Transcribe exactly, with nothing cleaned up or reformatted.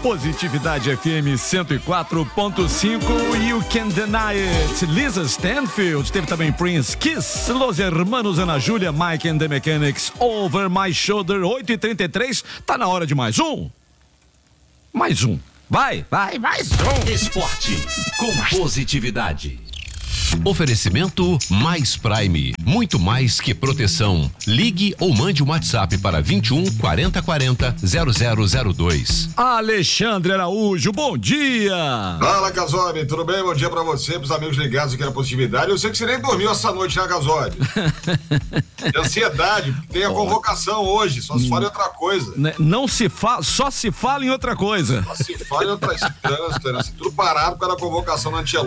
Positividade F M cento e quatro ponto cinco, You Can't Deny It. Lisa Stanfield, teve também Prince, Kiss, Los Hermanos Ana Júlia, Mike and the Mechanics, Over My Shoulder. Oito e trinta e três, tá na hora de mais um. Mais um. Vai, vai, mais um. Esporte com positividade. Oferecimento Mais Prime, muito mais que proteção. Ligue ou mande um WhatsApp para vinte e um, quarenta, quarenta, zero zero zero dois. Alexandre Araújo, bom dia. Fala, Gasoli, tudo bem? Bom dia pra você, pros amigos ligados aqui na Positividade. Eu sei que você nem dormiu essa noite, né, Gasoli? De ansiedade, tem a convocação hoje, só se fala em outra coisa. Não se fala, só se fala em outra coisa. Só se fala em outra trânsito, né? Tudo parado por causa da convocação na Antieló.